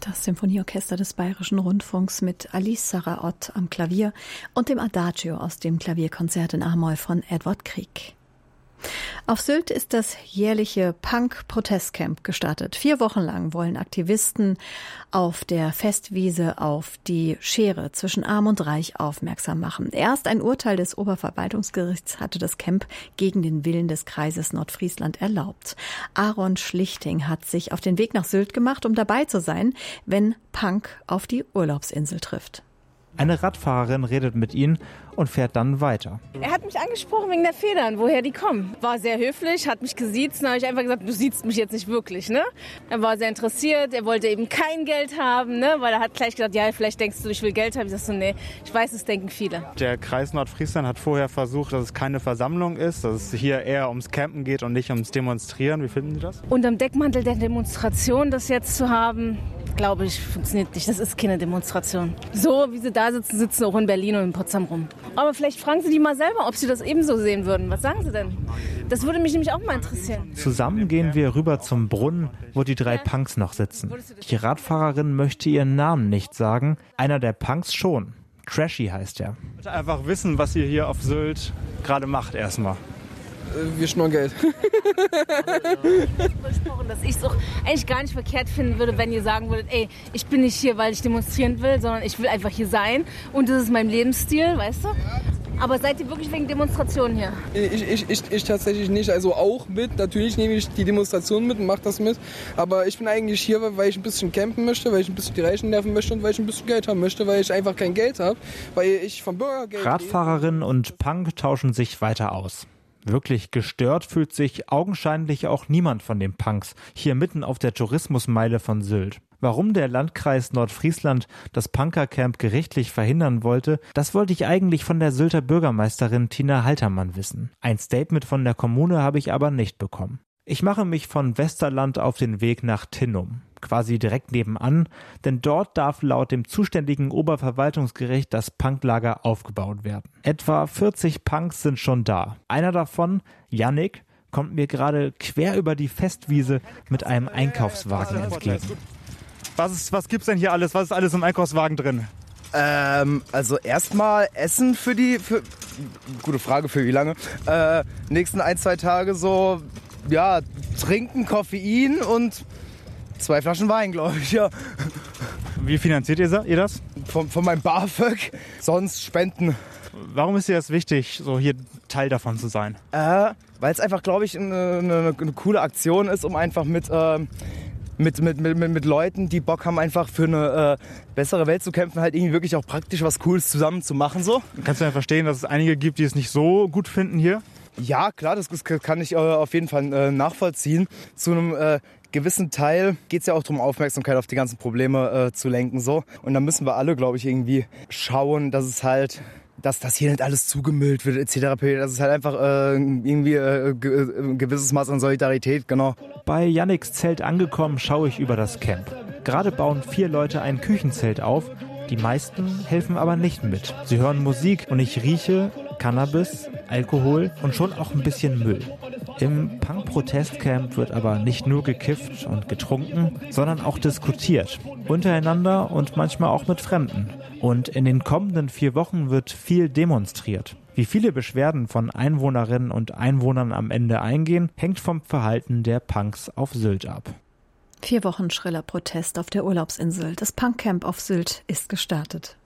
Das Symphonieorchester des Bayerischen Rundfunks mit Alice Sarraott am Klavier und dem Adagio aus dem Klavierkonzert in A-Moll von Edward Grieg. Auf Sylt ist das jährliche Punk-Protestcamp gestartet. 4 Wochen lang wollen Aktivisten auf der Festwiese auf die Schere zwischen Arm und Reich aufmerksam machen. Erst ein Urteil des Oberverwaltungsgerichts hatte das Camp gegen den Willen des Kreises Nordfriesland erlaubt. Aaron Schlichting hat sich auf den Weg nach Sylt gemacht, um dabei zu sein, wenn Punk auf die Urlaubsinsel trifft. Eine Radfahrerin redet mit ihnen und fährt dann weiter. Er hat mich angesprochen wegen der Federn, woher die kommen. War sehr höflich, hat mich gesiezt. Dann habe ich einfach gesagt, du siehst mich jetzt nicht wirklich, ne? Er war sehr interessiert, er wollte eben kein Geld haben, ne? Weil er hat gleich gesagt, ja, vielleicht denkst du, ich will Geld haben. Ich sag so, nee, ich weiß, es denken viele. Der Kreis Nordfriesland hat vorher versucht, dass es keine Versammlung ist, dass es hier eher ums Campen geht und nicht ums Demonstrieren. Wie finden Sie das? Unterm Deckmantel der Demonstration das jetzt zu haben, glaube ich, funktioniert nicht. Das ist keine Demonstration. So wie sie da sitzen, sitzen auch in Berlin und in Potsdam rum. Aber vielleicht fragen Sie die mal selber, ob sie das ebenso sehen würden. Was sagen Sie denn? Das würde mich nämlich auch mal interessieren. Zusammen gehen wir rüber zum Brunnen, wo die 3 Punks noch sitzen. Die Radfahrerin möchte ihren Namen nicht sagen, einer der Punks schon. Trashy heißt er. Ich möchte einfach wissen, was ihr hier auf Sylt gerade macht erstmal. Wir schnorren Geld. Versprochen, dass ich es auch eigentlich gar nicht verkehrt finden würde, wenn ihr sagen würdet, ey, ich bin nicht hier, weil ich demonstrieren will, sondern ich will einfach hier sein und das ist mein Lebensstil, weißt du? Aber seid ihr wirklich wegen Demonstrationen hier? Ich tatsächlich nicht, also auch mit, natürlich nehme ich die Demonstration mit und mache das mit, aber ich bin eigentlich hier, weil ich ein bisschen campen möchte, weil ich ein bisschen die Reichen nerven möchte und weil ich ein bisschen Geld haben möchte, weil ich einfach kein Geld habe, weil ich vom Bürgergeld... Radfahrerin und Punk tauschen sich weiter aus. Wirklich gestört fühlt sich augenscheinlich auch niemand von den Punks hier mitten auf der Tourismusmeile von Sylt. Warum der Landkreis Nordfriesland das Punkercamp gerichtlich verhindern wollte, das wollte ich eigentlich von der Sylter Bürgermeisterin Tina Haltermann wissen. Ein Statement von der Kommune habe ich aber nicht bekommen. Ich mache mich von Westerland auf den Weg nach Tinnum, quasi direkt nebenan, denn dort darf laut dem zuständigen Oberverwaltungsgericht das Punklager aufgebaut werden. Etwa 40 Punks sind schon da. Einer davon, Yannick, kommt mir gerade quer über die Festwiese mit einem Einkaufswagen entgegen. Was gibt's denn hier alles? Was ist alles im Einkaufswagen drin? Also erstmal Essen gute Frage, für wie lange? Nächsten 1-2 Tage so, ja, trinken, Koffein und 2 Flaschen Wein, glaube ich, ja. Wie finanziert ihr das? Von meinem BAföG, sonst Spenden. Warum ist dir das wichtig, so hier Teil davon zu sein? Weil es einfach, glaube ich, eine coole Aktion ist, um einfach mit Leuten, die Bock haben, einfach für eine bessere Welt zu kämpfen, halt irgendwie wirklich auch praktisch was Cooles zusammen zu machen, so. Kannst du ja verstehen, dass es einige gibt, die es nicht so gut finden hier? Ja, klar, das kann ich auf jeden Fall nachvollziehen. Zu einem gewissen Teil geht es ja auch darum, Aufmerksamkeit auf die ganzen Probleme zu lenken, so. Und da müssen wir alle, glaube ich, irgendwie schauen, dass es halt, dass das hier nicht alles zugemüllt wird, etc. Das ist halt einfach irgendwie ein gewisses Maß an Solidarität, genau. Bei Yannicks Zelt angekommen, schaue ich über das Camp. Gerade bauen 4 Leute ein Küchenzelt auf. Die meisten helfen aber nicht mit. Sie hören Musik und ich rieche Cannabis, Alkohol und schon auch ein bisschen Müll. Im Punk-Protestcamp wird aber nicht nur gekifft und getrunken, sondern auch diskutiert. Untereinander und manchmal auch mit Fremden. Und in den kommenden 4 Wochen wird viel demonstriert. Wie viele Beschwerden von Einwohnerinnen und Einwohnern am Ende eingehen, hängt vom Verhalten der Punks auf Sylt ab. 4 Wochen schriller Protest auf der Urlaubsinsel. Das Punkcamp auf Sylt ist gestartet.